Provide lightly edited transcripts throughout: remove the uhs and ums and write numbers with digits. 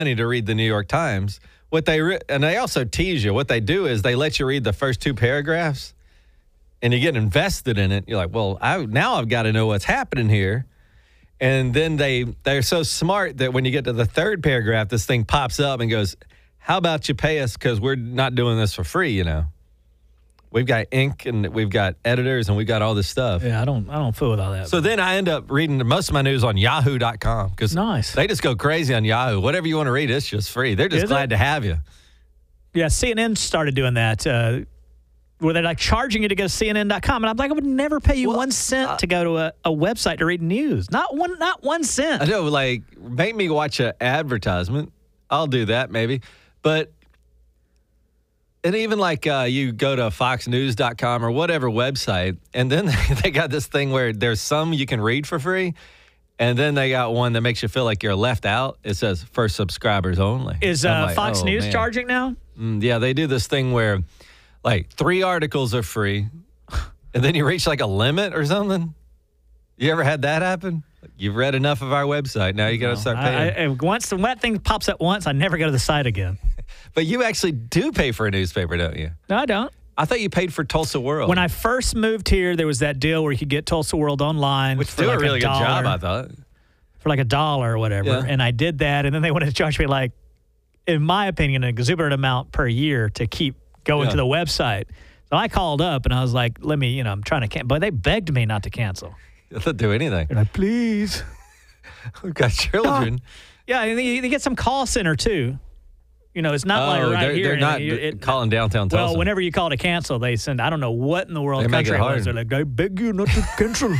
money to read the New York Times. And they also tease you. What they do is they let you read the first 2 paragraphs, and you get invested in it. You're like, well, now I've got to know what's happening here. And then they're so smart that when you get to the 3rd paragraph, this thing pops up and goes, how about you pay us because we're not doing this for free, you know? We've got ink and we've got editors and we've got all this stuff. Yeah, I don't fool with all that. So then I end up reading most of my news on yahoo.com because they just go crazy on Yahoo. Whatever you want to read, it's just free. They're just glad to have you. Yeah, CNN started doing that where they're like charging you to go to CNN.com. And I'm like, I would never pay you 1 cent to go to a website to read news. Not 1 cent. I know, like, make me watch an advertisement. I'll do that maybe. But, and even like you go to foxnews.com or whatever website, and then they got this thing where there's some you can read for free, and then they got one that makes you feel like you're left out. It says for subscribers only. Is Fox News charging now? Yeah, they do this thing where like 3 articles are free, and then you reach like a limit or something. You ever had that happen? You've read enough of our website. Now you got to start paying. Once that thing pops up once, I never go to the site again. But you actually do pay for a newspaper, don't you? No, I don't. I thought you paid for Tulsa World. When I first moved here, there was that deal where you could get Tulsa World online. Which did a really good job, I thought. For like $1 or whatever. Yeah. And I did that, and then they wanted to charge me, like, in my opinion, an exuberant amount per year to keep going to the website. So I called up, and I was like, I'm trying to cancel. But they begged me not to cancel. They'll do anything. They're like, please. We've got children. Yeah, and they get some call center, too. You know, it's not like right here. They're not calling downtown Tulsa. Well, whenever you call to cancel, they send, I don't know what in the world country it was. They're like, I beg you not to cancel.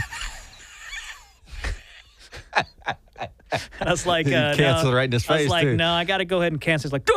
And I was like, cancel right in his face. I was like, no, I got to go ahead and cancel. It's like,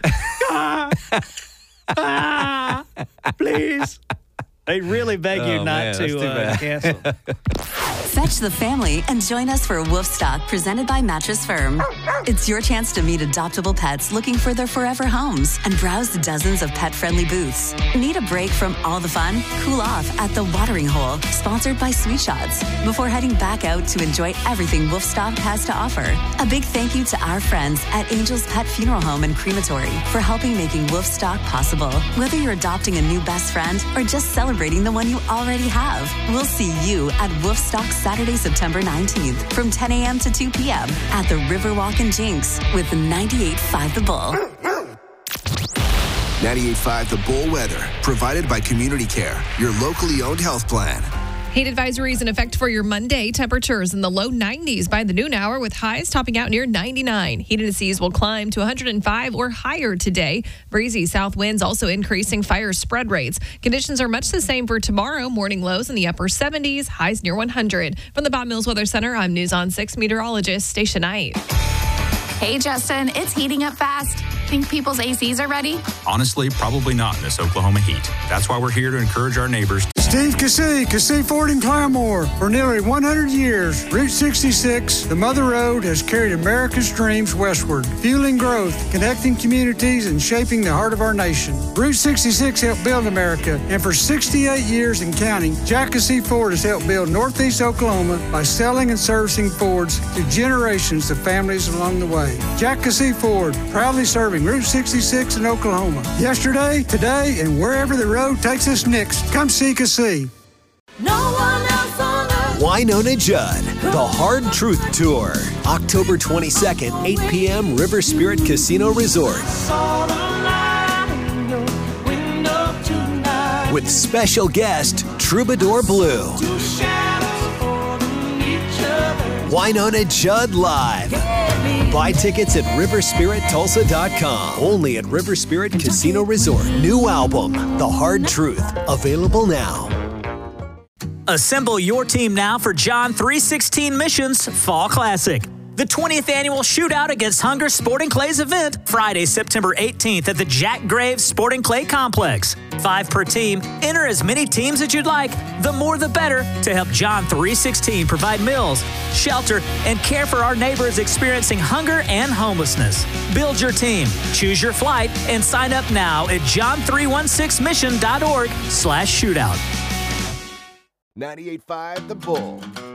please. They really beg you not to cancel. Fetch the family and join us for Wolfstock, presented by Mattress Firm. It's your chance to meet adoptable pets looking for their forever homes and browse dozens of pet-friendly booths. Need a break from all the fun? Cool off at The Watering Hole, sponsored by Sweet Shots, before heading back out to enjoy everything Wolfstock has to offer. A big thank you to our friends at Angel's Pet Funeral Home and Crematory for helping making Wolfstock possible. Whether you're adopting a new best friend or just celebrating the one you already have, we'll see you at Wolfstock Saturday, September 19th from 10 a.m. to 2 p.m. at the Riverwalk in Jinx with 98.5 The Bull. 98.5 The Bull weather, provided by Community Care, your locally owned health plan. Heat advisories in effect for your Monday. Temperatures in the low 90s by the noon hour with highs topping out near 99. Heat indices will climb to 105 or higher today. Breezy south winds also increasing fire spread rates. Conditions are much the same for tomorrow. Morning lows in the upper 70s, highs near 100. From the Bob Mills Weather Center, I'm News on 6 meteorologist Stacia Knight. Hey, Justin, it's heating up fast. Think people's ACs are ready? Honestly, probably not in this Oklahoma heat. That's why we're here to encourage our neighbors. Steve Cassey Ford in Claremore. For nearly 100 years, Route 66, the Mother Road, has carried America's dreams westward, fueling growth, connecting communities, and shaping the heart of our nation. Route 66 helped build America, and for 68 years and counting, Jack Cassey Ford has helped build Northeast Oklahoma by selling and servicing Fords to generations of families along the way. Jack Cassey Ford, proudly serving Route 66 in Oklahoma. Yesterday, today, and wherever the road takes us next, come see Cassey. No one else on earth. Wynonna Judd, The Hard Truth Tour. October 22nd, 8 p.m., River Spirit Casino Resort. With special guest, Troubadour Blue. Wynonna Judd Live. Buy tickets at riverspirittulsa.com. Only at River Spirit Casino Resort. New album, The Hard Truth. Available now. Assemble your team now for John 3:16 Missions Fall Classic. The 20th annual shootout against Hunger Sporting Clay's event, Friday, September 18th at the Jack Graves Sporting Clay Complex. 5 per team. Enter as many teams as you'd like. The more the better to help John 3:16 provide meals, shelter, and care for our neighbors experiencing hunger and homelessness. Build your team, choose your flight, and sign up now at john316mission.org/shootout. 98.5 The Bull.